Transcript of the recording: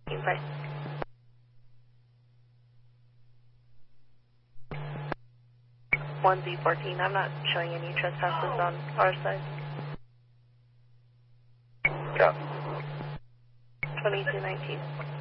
Bye. 1Z14, I'm not showing any trespasses on our side. Copy. 2219.